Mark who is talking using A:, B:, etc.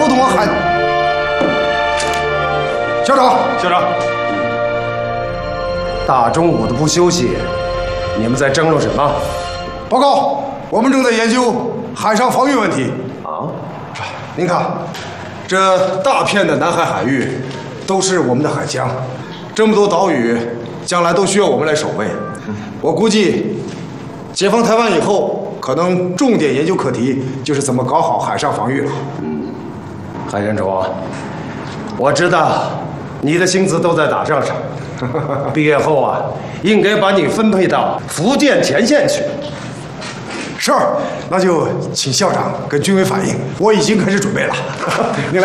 A: 沟通和海。校长，
B: 校长，大中午的不休息，你们在争论什么？
A: 报告，我们正在研究海上防御问题。
B: 啊？
A: 您看，这大片的南海海域都是我们的海疆，这么多岛屿，将来都需要我们来守卫。我估计，解放台湾以后，可能重点研究课题就是怎么搞好海上防御了。
B: 海监主，我知道你的心思都在打仗上，毕业后啊，应该把你分配到福建前线去。
A: 是，那就请校长跟军委反映，我已经开始准备了。您来。